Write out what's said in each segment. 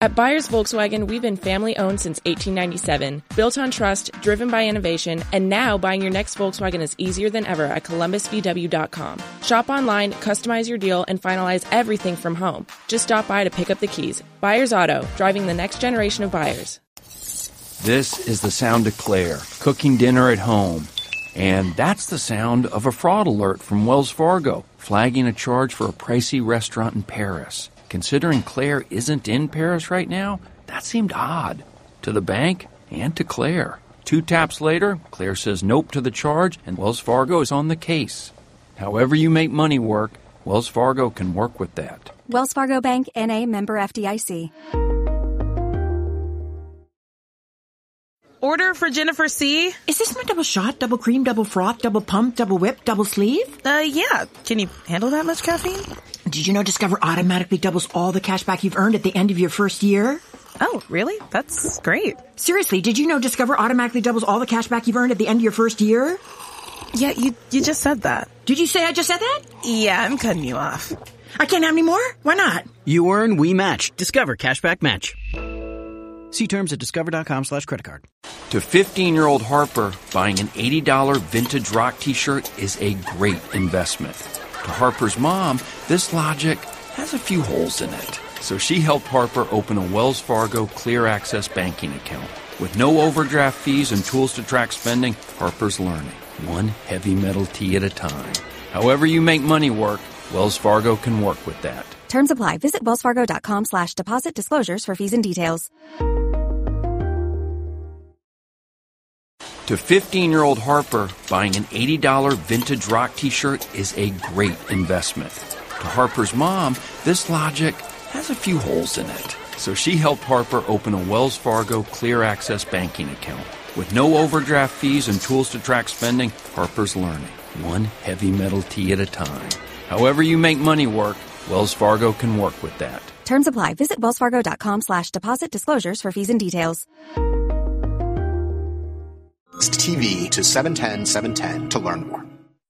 At Byers Volkswagen, we've been family-owned since 1897, built on trust, driven by innovation, and now buying your next Volkswagen is easier than ever at ColumbusVW.com. Shop online, customize your deal, and finalize everything from home. Just stop by to pick up the keys. Byers Auto, driving the next generation of buyers. This is the sound of Claire, cooking dinner at home. And that's the sound of a fraud alert from Wells Fargo, flagging a charge for a pricey restaurant in Paris. Considering Claire isn't in Paris right now, that seemed odd. To the bank and to Claire. 2 taps later, Claire says nope to the charge, and Wells Fargo is on the case. However you make money work, Wells Fargo can work with that. Wells Fargo Bank, N.A., member FDIC. Order for Jennifer C. Is this my double shot, double cream, double froth, double pump, double whip, double sleeve? Yeah. Can you handle that much caffeine? Did you know Discover automatically doubles all the cash back you've earned at the end of your first year? Oh, really? That's great. Seriously, did you know Discover automatically doubles all the cash back you've earned at the end of your first year? Yeah, you just said that. Did you say I just said that? Yeah, I'm cutting you off. I can't have any more? Why not? You earn, we match. Discover Cashback Match. See terms at discover.com/creditcard. To 15-year-old Harper, buying an $80 vintage rock t-shirt is a great investment. To Harper's mom, this logic has a few holes in it. So she helped Harper open a Wells Fargo Clear Access banking account. With no overdraft fees and tools to track spending, Harper's learning, one heavy metal tee at a time. However you make money work, Wells Fargo can work with that. Terms apply. Visit wellsfargo.com/deposit disclosures for fees and details. To 15-year-old Harper, buying an $80 vintage rock t-shirt is a great investment. To Harper's mom, this logic has a few holes in it. So she helped Harper open a Wells Fargo Clear Access banking account. With no overdraft fees and tools to track spending, Harper's learning, one heavy metal tee at a time. However you make money work, Wells Fargo can work with that. Terms apply. Visit wellsfargo.com/deposit disclosures for fees and details. TV to 710-710 to learn more.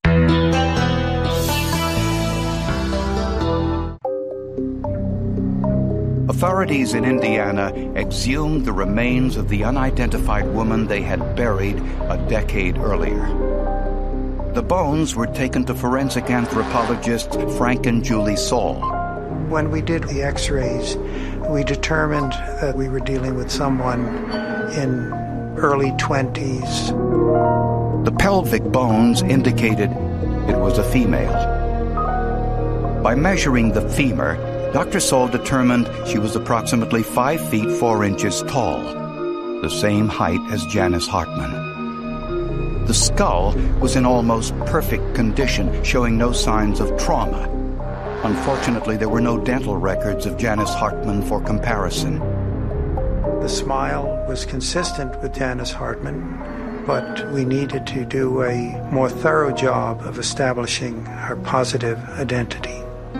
Authorities in Indiana exhumed the remains of the unidentified woman they had buried a decade earlier. The bones were taken to forensic anthropologists Frank and Julie Saul. When we did the x-rays, we determined that we were dealing with someone in early 20s. The pelvic bones indicated it was a female. By measuring the femur, Dr. Saul determined she was approximately 5 feet 4 inches tall, the same height as Janice Hartman. The skull was in almost perfect condition, showing no signs of trauma. Unfortunately, there were no dental records of Janice Hartman for comparison. The smile was consistent with Janice Hartman, but we needed to do a more thorough job of establishing her positive identity.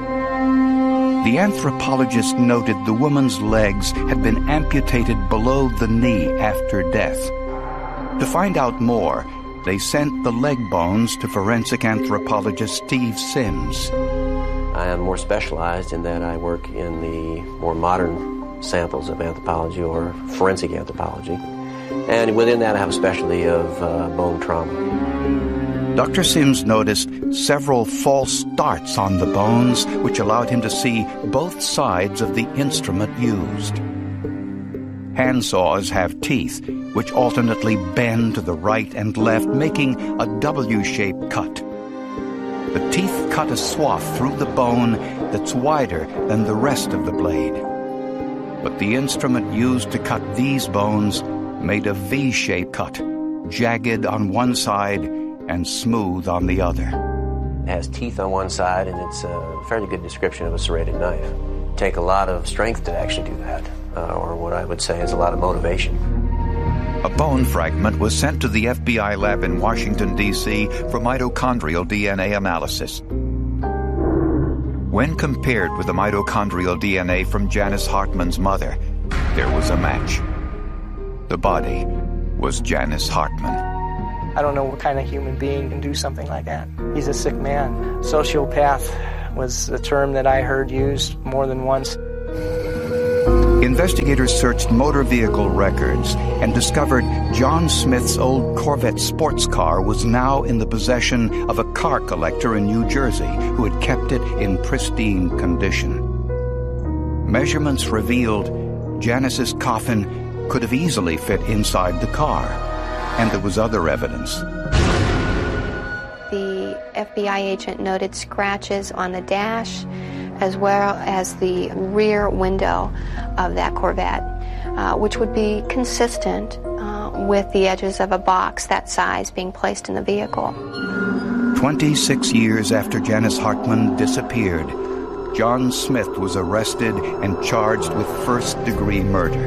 The anthropologist noted the woman's legs had been amputated below the knee after death. To find out more, they sent the leg bones to forensic anthropologist Steve Sims. I am more specialized in that I work in the more modern samples of anthropology or forensic anthropology. And within that, I have a specialty of bone trauma. Dr. Sims noticed several false starts on the bones, which allowed him to see both sides of the instrument used. Handsaws have teeth, which alternately bend to the right and left, making a W-shaped cut. The teeth cut a swath through the bone that's wider than the rest of the blade. But the instrument used to cut these bones made a V-shaped cut, jagged on one side and smooth on the other. It has teeth on one side, and it's a fairly good description of a serrated knife. Take a lot of strength to actually do that, or what I would say is a lot of motivation. A bone fragment was sent to the FBI lab in Washington, D.C. for mitochondrial DNA analysis. When compared with the mitochondrial DNA from Janice Hartman's mother, there was a match. The body was Janice Hartman. I don't know what kind of human being can do something like that. He's a sick man. Sociopath was a term that I heard used more than once. Investigators searched motor vehicle records and discovered John Smith's old Corvette sports car was now in the possession of a car collector in New Jersey who had kept it in pristine condition. Measurements revealed Janice's coffin could have easily fit inside the car, and there was other evidence. The FBI agent noted scratches on the dash as well as the rear window of that Corvette, which would be consistent with the edges of a box that size being placed in the vehicle. 26 years after Janice Hartman disappeared, John Smith was arrested and charged with first-degree murder.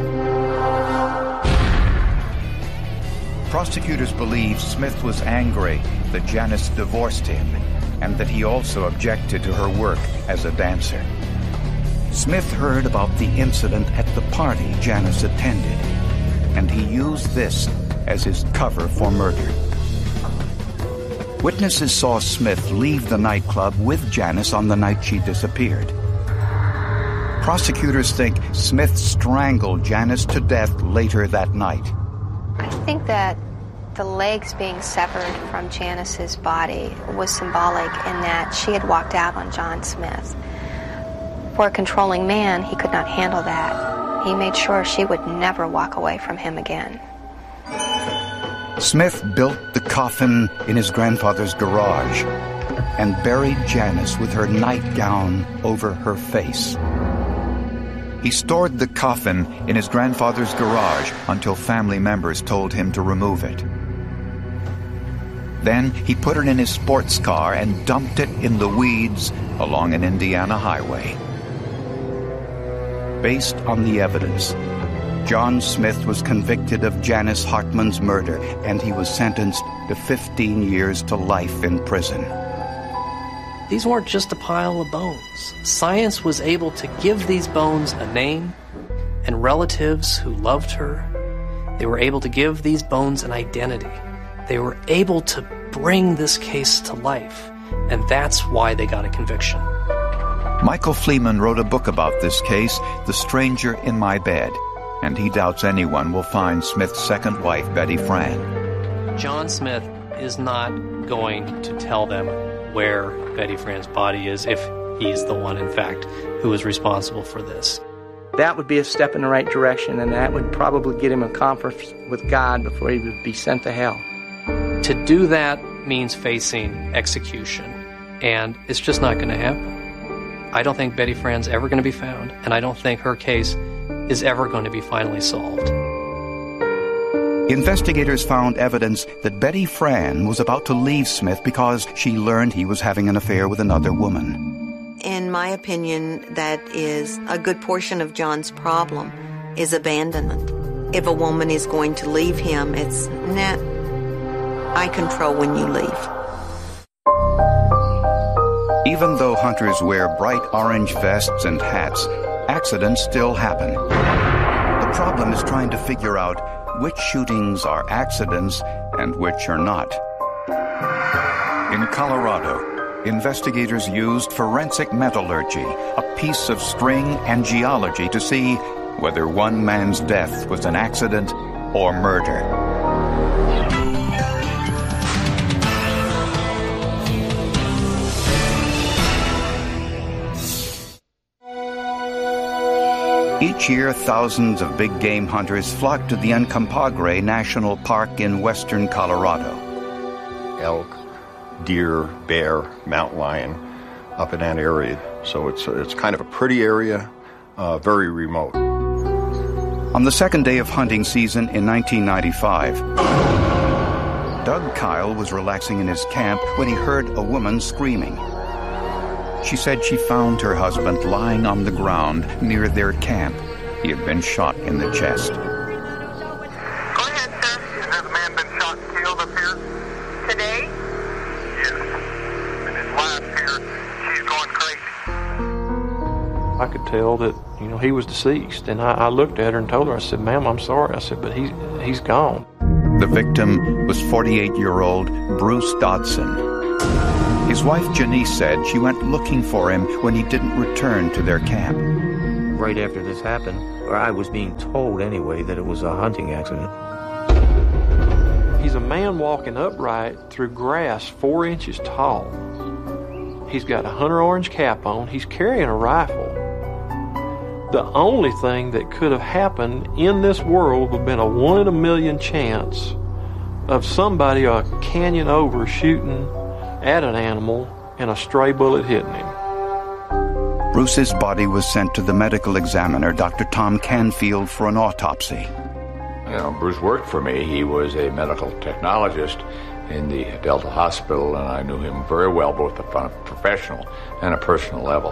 Prosecutors believe Smith was angry that Janice divorced him and that he also objected to her work as a dancer. Smith heard about the incident at the party Janice attended, and he used this as his cover for murder. Witnesses saw Smith leave the nightclub with Janice on the night she disappeared. Prosecutors think Smith strangled Janice to death later that night. I think that the legs being severed from Janice's body was symbolic in that she had walked out on John Smith. For a controlling man, he could not handle that. He made sure she would never walk away from him again. Smith built the coffin in his grandfather's garage and buried Janice with her nightgown over her face. He stored the coffin in his grandfather's garage until family members told him to remove it. Then he put it in his sports car and dumped it in the weeds along an Indiana highway. Based on the evidence, John Smith was convicted of Janice Hartman's murder, and he was sentenced to 15 years to life in prison. These weren't just a pile of bones. Science was able to give these bones a name, and relatives who loved her, they were able to give these bones an identity. They were able to bring this case to life, and that's why they got a conviction. Michael Fleeman wrote a book about this case, The Stranger in My Bed, and he doubts anyone will find Smith's second wife, Betty Fran. John Smith is not going to tell them where Betty Fran's body is if he's the one, in fact, who is responsible for this. That would be a step in the right direction, and that would probably get him a conference with God before he would be sent to hell. To do that means facing execution, and it's just not going to happen. I don't think Betty Fran's ever going to be found, and I don't think her case is ever going to be finally solved. Investigators found evidence that Betty Fran was about to leave Smith because she learned he was having an affair with another woman. In my opinion, that is a good portion of John's problem, is abandonment. If a woman is going to leave him, it's, nah, I control when you leave. Even though hunters wear bright orange vests and hats, accidents still happen. The problem is trying to figure out which shootings are accidents and which are not. In Colorado, investigators used forensic metallurgy, a piece of string and geology, to see whether one man's death was an accident or murder. Each year, thousands of big game hunters flock to the Uncompahgre National Park in western Colorado. Elk, deer, bear, mountain lion, up in that area. So it's kind of a pretty area, very remote. On the second day of hunting season in 1995, Doug Kyle was relaxing in his camp when he heard a woman screaming. She said she found her husband lying on the ground near their camp. He had been shot in the chest. Go ahead, sir. Has a man been shot and killed up here? Today? Yes. And his wife here, she's going crazy. I could tell that, he was deceased. And I looked at her and told her, I said, ma'am, I'm sorry. I said, but he's gone. The victim was 48-year-old Bruce Dodson. His wife, Janice, said she went looking for him when he didn't return to their camp. Right after this happened, or I was being told anyway, that it was a hunting accident. He's a man walking upright through grass 4 inches tall. He's got a hunter orange cap on. He's carrying a rifle. The only thing that could have happened in this world would have been a 1 in a million chance of somebody a canyon over shooting at an animal and a stray bullet hitting him. Bruce's body was sent to the medical examiner, Dr. Tom Canfield, for an autopsy. You know, Bruce worked for me. He was a medical technologist in the Delta Hospital, and I knew him very well, both on a professional and a personal level.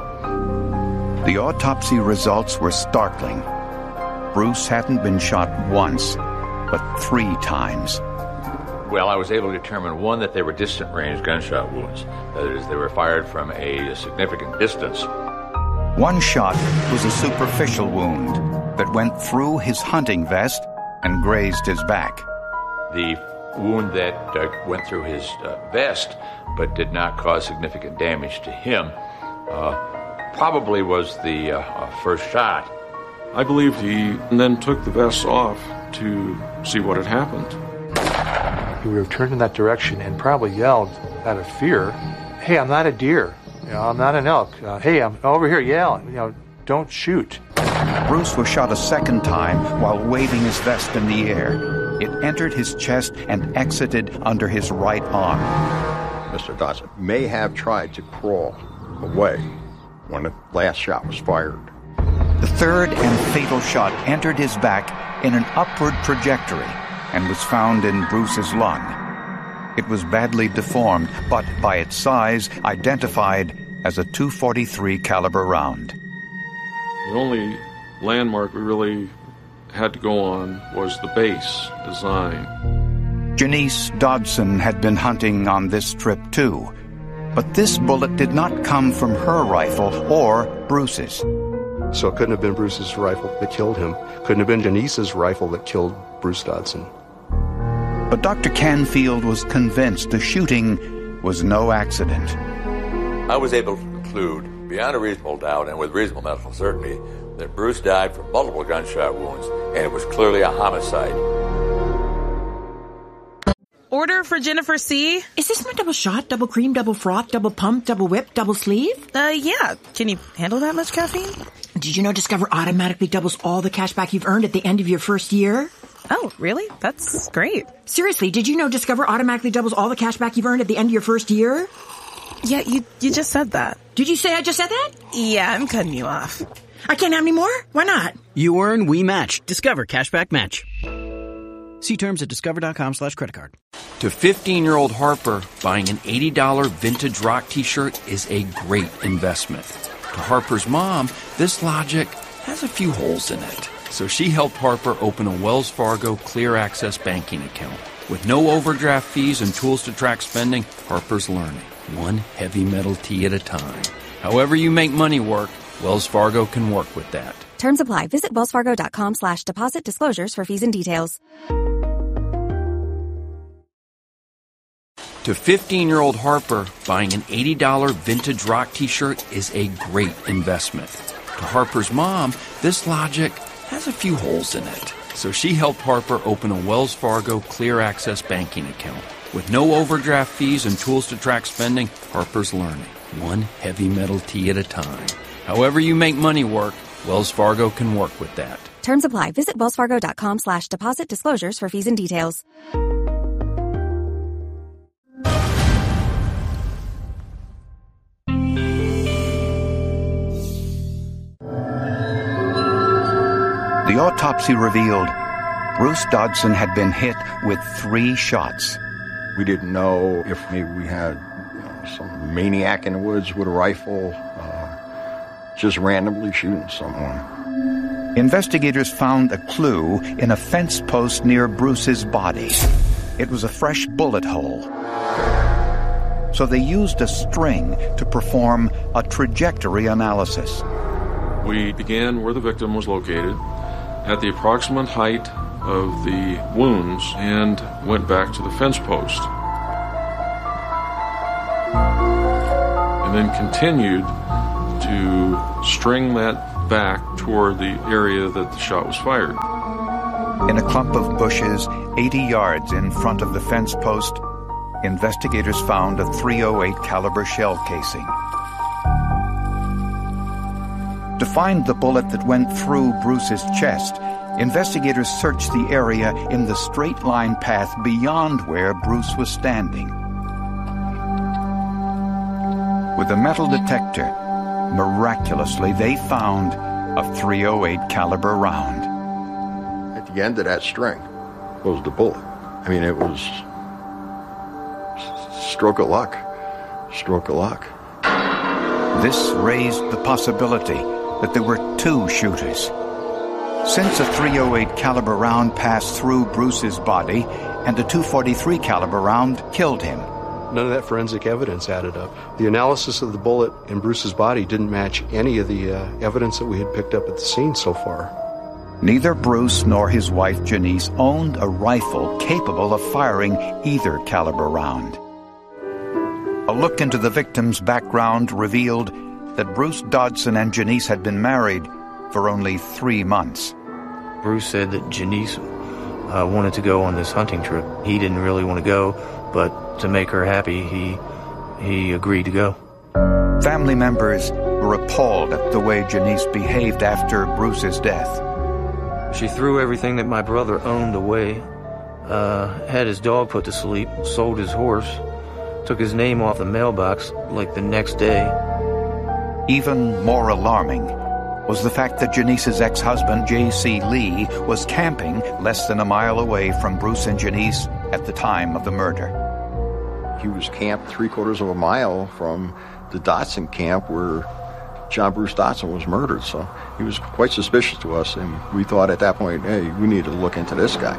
The autopsy results were startling. Bruce hadn't been shot once, but 3 times. Well, I was able to determine, one, that they were distant-range gunshot wounds. That is, they were fired from a significant distance. One shot was a superficial wound that went through his hunting vest and grazed his back. The wound that went through his vest but did not cause significant damage to him probably was the first shot. I believe he then took the vest off to see what had happened. He would have turned in that direction and probably yelled out of fear, "Hey, I'm not a deer. I'm not an elk. Hey, I'm over here. Don't shoot." Bruce was shot a second time while waving his vest in the air. It entered his chest and exited under his right arm. Mr. Dodson may have tried to crawl away when the last shot was fired. The third and fatal shot entered his back in an upward trajectory and was found in Bruce's lung. It was badly deformed, but by its size, identified as a .243 caliber round. The only landmark we really had to go on was the base design. Janice Dodson had been hunting on this trip too, but this bullet did not come from her rifle or Bruce's. So it couldn't have been Bruce's rifle that killed him. Couldn't have been Janice's rifle that killed Bruce Dodson. But Dr. Canfield was convinced the shooting was no accident. I was able to conclude, beyond a reasonable doubt and with reasonable medical certainty, that Bruce died from multiple gunshot wounds, and it was clearly a homicide. Order for Jennifer C. Is this my double shot, double cream, double froth, double pump, double whip, double sleeve? Yeah. Can you handle that much caffeine? Did you know Discover automatically doubles all the cash back you've earned at the end of your first year? Oh, really? That's great. Seriously, did you know Discover automatically doubles all the cash back you've earned at the end of your first year? Yeah, you just said that. Did you say I just said that? Yeah, I'm cutting you off. I can't have any more? Why not? You earn, we match. Discover Cashback Match. See terms at discover.com/creditcard. To 15-year-old Harper, buying an $80 vintage rock t-shirt is a great investment. To Harper's mom, this logic has a few holes in it. So she helped Harper open a Wells Fargo Clear Access banking account. With no overdraft fees and tools to track spending, Harper's learning, one heavy metal tea at a time. However you make money work, Wells Fargo can work with that. Terms apply. Visit wellsfargo.com/deposit disclosures for fees and details. To 15-year-old Harper, buying an $80 vintage rock t-shirt is a great investment. To Harper's mom, this logic has a few holes in it. So she helped Harper open a Wells Fargo Clear Access banking account. With no overdraft fees and tools to track spending, Harper's learning, one heavy metal tea at a time. However you make money work, Wells Fargo can work with that. Terms apply. Visit wellsfargo.com/deposit disclosures for fees and details. The autopsy revealed Bruce Dodson had been hit with 3 shots. We didn't know if maybe we had some maniac in the woods with a rifle, just randomly shooting someone. Investigators found a clue in a fence post near Bruce's body. It was a fresh bullet hole. So they used a string to perform a trajectory analysis. We began where the victim was located, at the approximate height of the wounds, and went back to the fence post. And then continued to string that back toward the area that the shot was fired. In a clump of bushes, 80 yards in front of the fence post, investigators found a .308 caliber shell casing. To find the bullet that went through Bruce's chest, investigators searched the area in the straight-line path beyond where Bruce was standing. With a metal detector, miraculously, they found a .308 caliber round. At the end of that string was the bullet. I mean, it was stroke of luck. Stroke of luck. This raised the possibility that there were two shooters. Since a .308 caliber round passed through Bruce's body and a .243 caliber round killed him. None of that forensic evidence added up. The analysis of the bullet in Bruce's body didn't match any of the evidence that we had picked up at the scene so far. Neither Bruce nor his wife Janice owned a rifle capable of firing either caliber round. A look into the victim's background revealed that Bruce Dodson and Janice had been married for only 3 months. Bruce said that Janice wanted to go on this hunting trip. He didn't really want to go, but to make her happy, he agreed to go. Family members were appalled at the way Janice behaved after Bruce's death. She threw everything that my brother owned away, had his dog put to sleep, sold his horse, took his name off the mailbox like the next day. Even more alarming was the fact that Janice's ex-husband, J.C. Lee, was camping less than a mile away from Bruce and Janice at the time of the murder. He was camped 3/4 of a mile from the Dodson camp where John Bruce Dodson was murdered, so he was quite suspicious to us, and we thought at that point, hey, we need to look into this guy.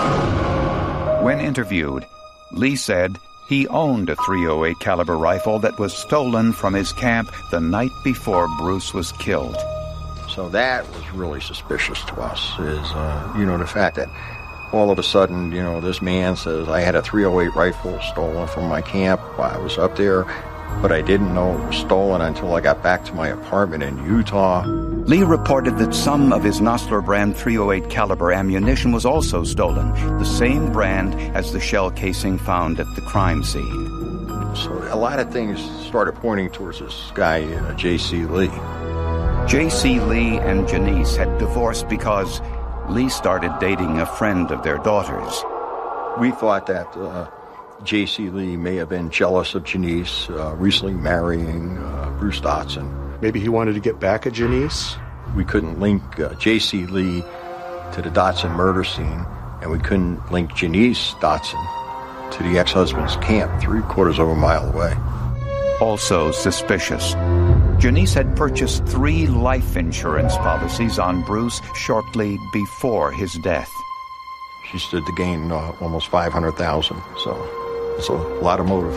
When interviewed, Lee said he owned a .308 caliber rifle that was stolen from his camp the night before Bruce was killed. So that was really suspicious to us, is, the fact that all of a sudden, this man says, I had a .308 rifle stolen from my camp while I was up there, but I didn't know it was stolen until I got back to my apartment in Utah. Lee reported that some of his Nosler brand .308 caliber ammunition was also stolen, the same brand as the shell casing found at the crime scene. So a lot of things started pointing towards this guy, J.C. Lee. J.C. Lee and Janice had divorced because Lee started dating a friend of their daughter's. We thought that J.C. Lee may have been jealous of Janice, recently marrying Bruce Dodson. Maybe he wanted to get back at Janice? We couldn't link J.C. Lee to the Dodson murder scene, and we couldn't link Janice Dodson to the ex-husband's camp 3/4 of a mile away. Also suspicious, Janice had purchased 3 life insurance policies on Bruce shortly before his death. She stood to gain almost $500,000, so it's a lot of motive.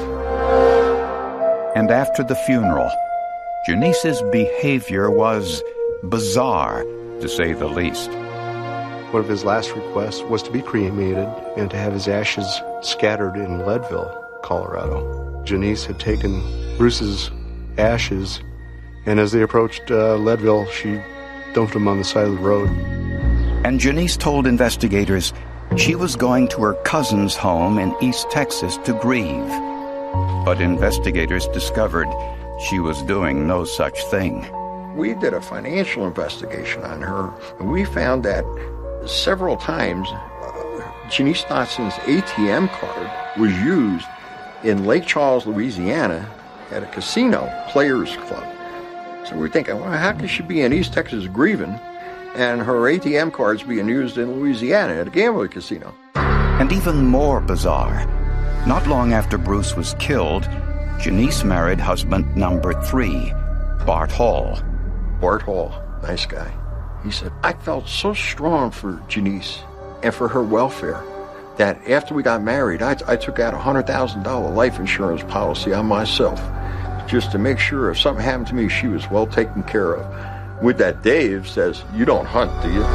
And after the funeral, Janice's behavior was bizarre, to say the least. One of his last requests was to be cremated and to have his ashes scattered in Leadville, Colorado. Janice had taken Bruce's ashes, and as they approached Leadville, she dumped them on the side of the road. And Janice told investigators she was going to her cousin's home in East Texas to grieve. But investigators discovered she was doing no such thing. We did a financial investigation on her, and we found that several times Janice Dodson's ATM card was used in Lake Charles, Louisiana, at a casino, Players Club. So we're thinking, well, how could she be in East Texas grieving and her ATM card's being used in Louisiana at a gambling casino? And even more bizarre, not long after Bruce was killed, Janice married husband number 3, Bart Hall. Bart Hall, nice guy. He said, I felt so strong for Janice and for her welfare that after we got married, I took out a $100,000 life insurance policy on myself just to make sure if something happened to me, she was well taken care of. With that, Dave says, you don't hunt, do you?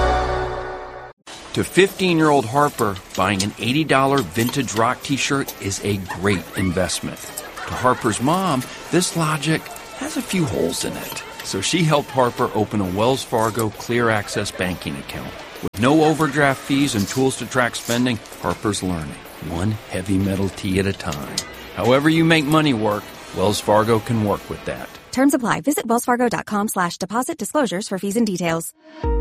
To 15-year-old Harper, buying an $80 vintage rock t-shirt is a great investment. To Harper's mom, this logic has a few holes in it. So she helped Harper open a Wells Fargo Clear Access banking account. With no overdraft fees and tools to track spending, Harper's learning, one heavy metal tea at a time. However you make money work, Wells Fargo can work with that. Terms apply. Visit wellsfargo.com/deposit disclosures for fees and details.